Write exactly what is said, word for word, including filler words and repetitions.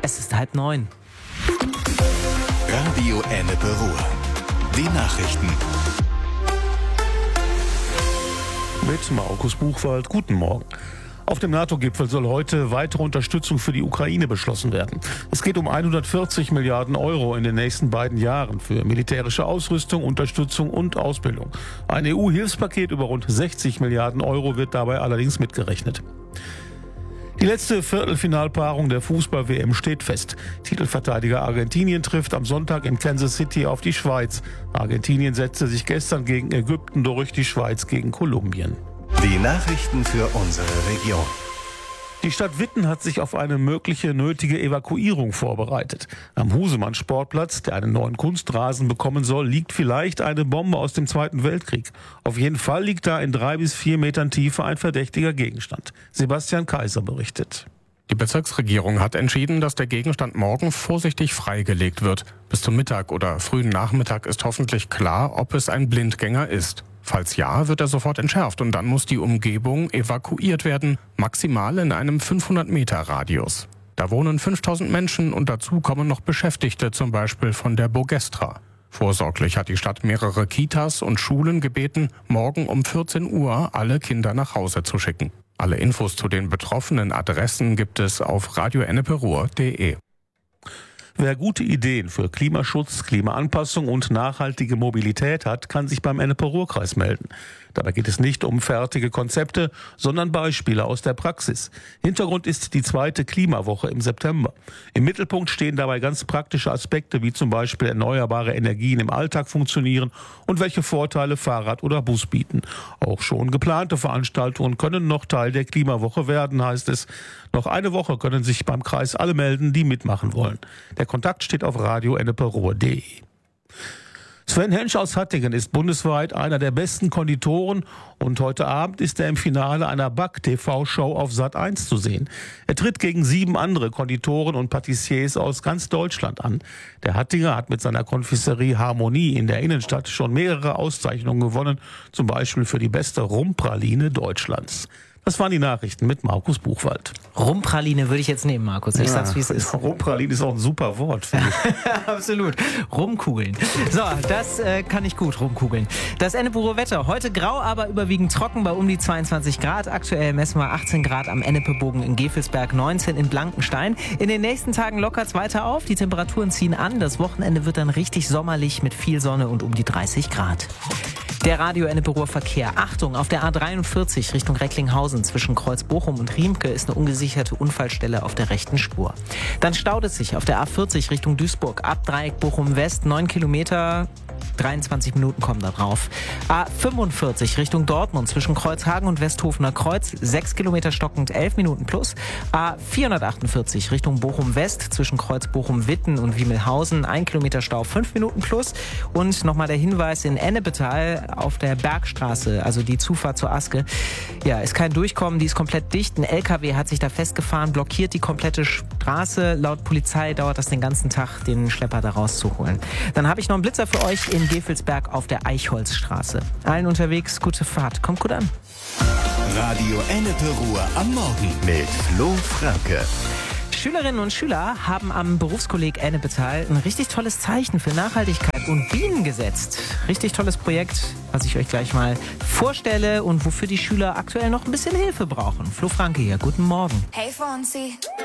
Es ist halb neun. Radio Ennepe Ruhr. Die Nachrichten. Mit Markus Buchwald. Guten Morgen. Auf dem NATO-Gipfel soll heute weitere Unterstützung für die Ukraine beschlossen werden. Es geht um hundertvierzig Milliarden Euro in den nächsten beiden Jahren für militärische Ausrüstung, Unterstützung und Ausbildung. Ein E U-Hilfspaket über rund sechzig Milliarden Euro wird dabei allerdings mitgerechnet. Die letzte Viertelfinalpaarung der Fußball-W M steht fest. Titelverteidiger Argentinien trifft am Sonntag in Kansas City auf die Schweiz. Argentinien setzte sich gestern gegen Ägypten durch, die Schweiz gegen Kolumbien. Die Nachrichten für unsere Region. Die Stadt Witten hat sich auf eine mögliche nötige Evakuierung vorbereitet. Am Husemann-Sportplatz, der einen neuen Kunstrasen bekommen soll, liegt vielleicht eine Bombe aus dem Zweiten Weltkrieg. Auf jeden Fall liegt da in drei bis vier Metern Tiefe ein verdächtiger Gegenstand. Sebastian Kaiser berichtet. Die Bezirksregierung hat entschieden, dass der Gegenstand morgen vorsichtig freigelegt wird. Bis zum Mittag oder frühen Nachmittag ist hoffentlich klar, ob es ein Blindgänger ist. Falls ja, wird er sofort entschärft und dann muss die Umgebung evakuiert werden, maximal in einem fünfhundert Meter Radius. Da wohnen fünftausend Menschen und dazu kommen noch Beschäftigte, zum Beispiel von der Bogestra. Vorsorglich hat die Stadt mehrere Kitas und Schulen gebeten, morgen um vierzehn Uhr alle Kinder nach Hause zu schicken. Alle Infos zu den betroffenen Adressen gibt es auf radio ennepe ruhr punkt de. Wer gute Ideen für Klimaschutz, Klimaanpassung und nachhaltige Mobilität hat, kann sich beim Ennepe-Ruhr-Kreis melden. Dabei geht es nicht um fertige Konzepte, sondern Beispiele aus der Praxis. Hintergrund ist die zweite Klimawoche im September. Im Mittelpunkt stehen dabei ganz praktische Aspekte, wie zum Beispiel erneuerbare Energien im Alltag funktionieren und welche Vorteile Fahrrad oder Bus bieten. Auch schon geplante Veranstaltungen können noch Teil der Klimawoche werden, heißt es. Noch eine Woche können sich beim Kreis alle melden, die mitmachen wollen. Der Kontakt steht auf radio ennepe ruhr punkt de. Sven Hensch aus Hattingen ist bundesweit einer der besten Konditoren und heute Abend ist er im Finale einer Back-T V-Show auf Sat eins zu sehen. Er tritt gegen sieben andere Konditoren und Patissiers aus ganz Deutschland an. Der Hattinger hat mit seiner Konfiserie Harmonie in der Innenstadt schon mehrere Auszeichnungen gewonnen, zum Beispiel für die beste Rumpraline Deutschlands. Das waren die Nachrichten mit Markus Buchwald. Rumpraline würde ich jetzt nehmen, Markus. Ich ja, sag's, wie es ist. Rumpraline ist auch ein super Wort, finde ich. Absolut. Rumkugeln. So, das äh, kann ich gut, rumkugeln. Das Ennepe-Ruhr Wetter. Heute grau, aber überwiegend trocken bei um die zweiundzwanzig Grad. Aktuell messen wir achtzehn Grad am Ennepe-Bogen in Gevelsberg, neunzehn in Blankenstein. In den nächsten Tagen lockert's weiter auf. Die Temperaturen ziehen an. Das Wochenende wird dann richtig sommerlich mit viel Sonne und um die dreißig Grad. Der Radio Ennepe-Ruhr Verkehr. Achtung, auf der A dreiundvierzig Richtung Recklinghausen zwischen Kreuz Bochum und Riemke ist eine ungesicherte Unfallstelle auf der rechten Spur. Dann staut es sich auf der A vierzig Richtung Duisburg ab Dreieck Bochum West, neun Kilometer, dreiundzwanzig Minuten kommen da drauf. A fünfundvierzig Richtung Dortmund zwischen Kreuzhagen und Westhofener Kreuz, sechs Kilometer stockend, elf Minuten plus. A vierhundertachtundvierzig Richtung Bochum West zwischen Kreuz Bochum Witten und Wiemelhausen, ein Kilometer Stau, fünf Minuten plus. Und nochmal der Hinweis in Ennepetal auf der Bergstraße, also die Zufahrt zur Aske. Ja, ist kein Durchkommen, die ist komplett dicht. Ein L K W hat sich da festgefahren, blockiert die komplette Straße. Laut Polizei dauert das den ganzen Tag, den Schlepper da rauszuholen. Dann habe ich noch einen Blitzer für euch in Gevelsberg auf der Eichholzstraße. Allen unterwegs, gute Fahrt. Kommt gut an. Radio Ennepe Ruhr am Morgen mit Flo Franke. Schülerinnen und Schüler haben am Berufskolleg Ennepetal ein richtig tolles Zeichen für Nachhaltigkeit und Bienen gesetzt. Richtig tolles Projekt, was ich euch gleich mal vorstelle und wofür die Schüler aktuell noch ein bisschen Hilfe brauchen. Flo Franke hier, guten Morgen. Hey Fonzie.